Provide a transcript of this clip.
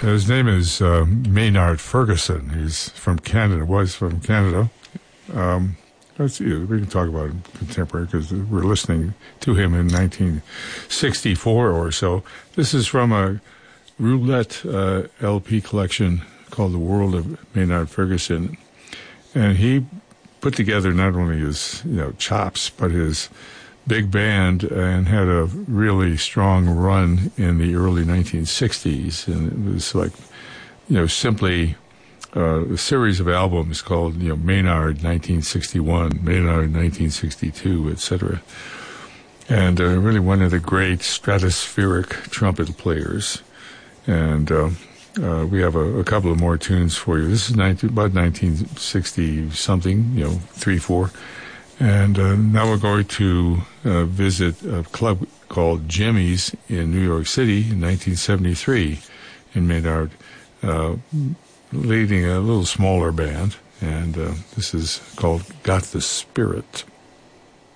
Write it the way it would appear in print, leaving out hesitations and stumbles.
His name is Maynard Ferguson. He's from Canada, was from Canada. Let's see, we can talk about him contemporary because we're listening to him in 1964 or so. This is from a Roulette LP collection called The World of Maynard Ferguson. And he put together not only his chops, but his big band, and had a really strong run in the early 1960s. And it was like, simply a series of albums called, Maynard 1961, Maynard 1962, etc. And really one of the great stratospheric trumpet players. And we have a couple of more tunes for you. This is about 1960-something, 3, 4. And now we're going to visit a club called Jimmy's in New York City in 1973, in Maynard, leading a little smaller band. And this is called Got the Spirit.